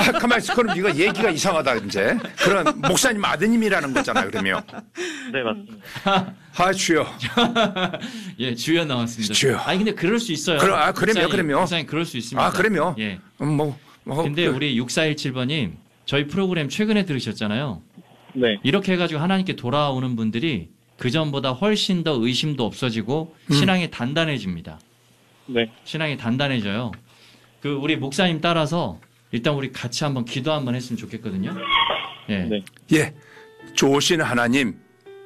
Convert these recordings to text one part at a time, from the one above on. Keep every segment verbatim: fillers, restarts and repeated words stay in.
아, 가만히 있어. 그럼 이거 얘기가 이상하다, 이제. 그런 목사님 아드님이라는 거잖아요, 그러면. 네, 맞습니다. 아, 주여. 예, 주여 나왔습니다. 주여. 아니, 근데 그럴 수 있어요. 그럼, 아, 그럼요, 목사님, 그럼요. 목사님, 그럴 수 있습니다. 아, 그럼요. 예. 음, 뭐, 뭐. 근데 그, 우리 육사일칠 번님, 저희 프로그램 최근에 들으셨잖아요. 네. 이렇게 해가지고 하나님께 돌아오는 분들이 그전보다 훨씬 더 의심도 없어지고 음. 신앙이 단단해집니다. 네. 신앙이 단단해져요. 그 우리 목사님 따라서 일단 우리 같이 한번 기도 한번 했으면 좋겠거든요. 예. 네. 예. 좋으신 하나님.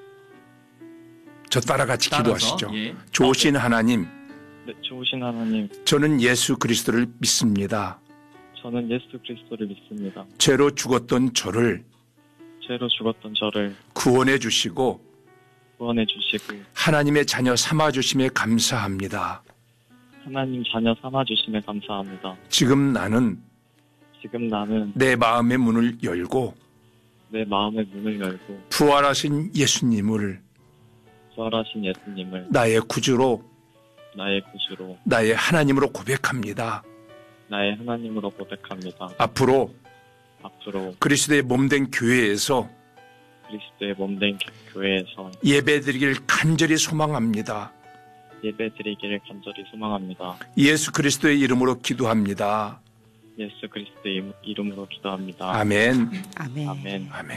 저 따라 같이 따라서, 기도하시죠. 예. 좋으신 하나님. 네, 좋으신 하나님, 저는 예수 그리스도를 믿습니다. 저는 예수 그리스도를 믿습니다. 죄로 죽었던 저를 죄로 죽었던 저를 구원해 주시고 구원해 주시고 하나님의 자녀 삼아 주심에 감사합니다. 하나님 자녀 삼아 주심에 감사합니다. 지금 나는 지금 나는 내 마음의 문을 열고 내 마음의 문을 열고 부활하신 예수님을 부활하신 예수님을 나의 구주로 나의 구주로 나의 하나님으로 고백합니다. 나의 하나님으로 고백합니다. 앞으로 앞으로 그리스도의 몸된 교회에서 그리스도의 몸된 교회에서 예배드리길 간절히 소망합니다. 예배드리기를 간절히 소망합니다. 예수 그리스도의 이름으로 기도합니다. 예수 그리스도의 이름으로 기도합니다. 아멘. 아멘. 아멘. 아멘.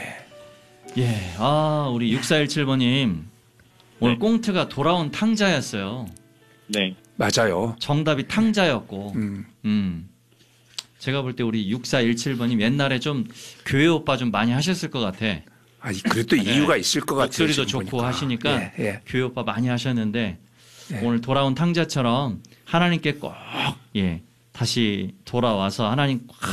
예. 아, 우리 육사일칠 번님. 오늘 네. 꽁트가 돌아온 탕자였어요. 네. 맞아요. 정답이 탕자였고. 음. 음. 제가 볼 때 우리 육사일칠 번님 옛날에 좀 교회 오빠 좀 많이 하셨을 것 같아. 아, 그래도 이유가 있을 것 같아요. 목소리도 지금 좋고 보니까. 하시니까 예, 예. 교회 오빠 많이 하셨는데 예. 오늘 돌아온 탕자처럼 하나님께 꼭 예, 다시 돌아와서 하나님 꽉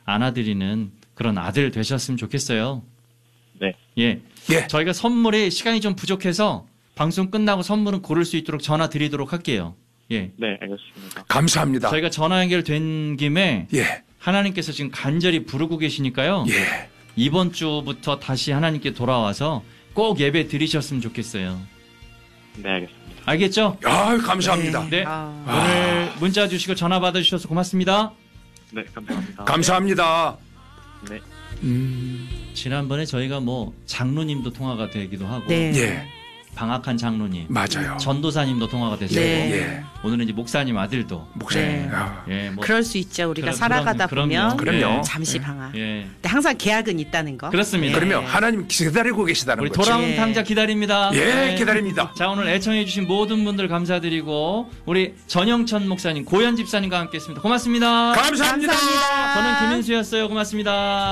안아드리는 그런 아들 되셨으면 좋겠어요. 네. 예. 예. 저희가 선물이 시간이 좀 부족해서 방송 끝나고 선물은 고를 수 있도록 전화 드리도록 할게요. 예. 네, 알겠습니다. 감사합니다. 저희가 전화 연결된 김에 예. 하나님께서 지금 간절히 부르고 계시니까요. 예. 이번 주부터 다시 하나님께 돌아와서 꼭 예배 드리셨으면 좋겠어요. 네, 알겠습니다. 알겠죠? 아, 감사합니다. 네. 아. 오늘 문자 주시고 전화 받아주셔서 고맙습니다. 네, 감사합니다. 감사합니다. 네. 음. 지난번에 저희가 뭐 장로님도 통화가 되기도 하고 네. 예. 방학한 장로님, 맞아요. 전도사님도 통화가 됐어요. 네. 예. 오늘은 이제 목사님 아들도 목사님. 네. 아. 예, 뭐 그럴 수 있죠. 우리가 그럼, 살아가다 그럼요, 보면 그럼요. 잠시 방황. 예. 근데 항상 계약은 있다는 거. 그렇습니다. 네. 그러면 하나님 기다리고 계시다는 우리 거죠. 돌아온 예. 탕자 기다립니다. 예, 네. 기다립니다. 자, 오늘 애청해주신 모든 분들 감사드리고 우리 전영천 목사님, 고현 집사님과 함께했습니다. 고맙습니다. 감사합니다. 감사합니다. 저는 김인수였어요. 고맙습니다.